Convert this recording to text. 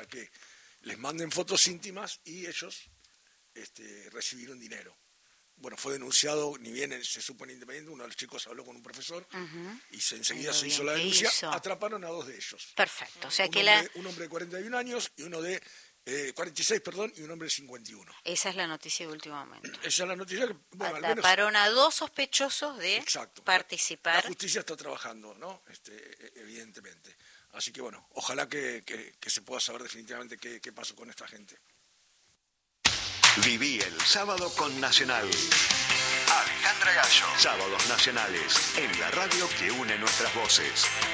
que les manden fotos íntimas y ellos recibieron dinero. Bueno, fue denunciado, ni bien se supone independiente, uno de los chicos habló con un profesor y enseguida se hizo la denuncia, atraparon a 2 de ellos. Perfecto, o sea un hombre de 41 años y uno de 46, y un hombre de 51. Esa es la noticia de último momento. Esa es la noticia que, bueno, al atraparon a 2 sospechosos de participar. La justicia está trabajando, ¿no? Evidentemente. Así que bueno, ojalá que se pueda saber definitivamente qué pasó con esta gente. Viví el sábado con Nacional. Alejandra Gallo. Sábados nacionales en la radio que une nuestras voces.